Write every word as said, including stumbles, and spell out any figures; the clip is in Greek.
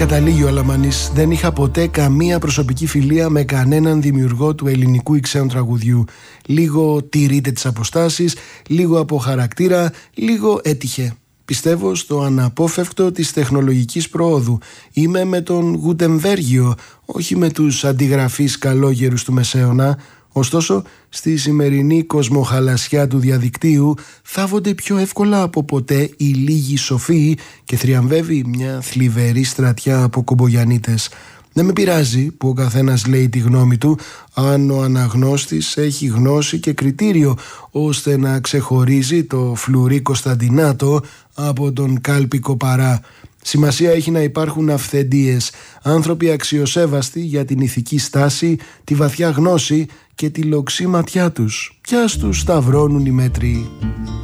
καταλήγει ο Αλαμανής. Δεν είχα ποτέ καμία προσωπική φιλία με κανέναν δημιουργό του ελληνικού ή ξένου τραγουδιού. Λίγο τηρείται τις αποστάσεις, λίγο από χαρακτήρα, λίγο έτυχε. Πιστεύω στο αναπόφευκτο της τεχνολογικής προόδου. Είμαι με τον Γουτεμβέργιο, όχι με τους αντιγραφείς καλόγερους του Μεσαίωνα. Ωστόσο, στη σημερινή κοσμοχαλασιά του διαδικτύου θάβονται πιο εύκολα από ποτέ οι λίγοι σοφοί και θριαμβεύει μια θλιβερή στρατιά από κομπογιανίτες. Δεν με πειράζει που ο καθένας λέει τη γνώμη του, αν ο αναγνώστης έχει γνώση και κριτήριο ώστε να ξεχωρίζει το φλουρί Κωνσταντινάτο από τον κάλπικο παρά. Σημασία έχει να υπάρχουν αυθεντίες, άνθρωποι αξιοσέβαστοι για την ηθική στάση, τη βαθιά γνώση και τη λοξή ματιά τους. Ποιας τους σταυρώνουν οι μέτροι.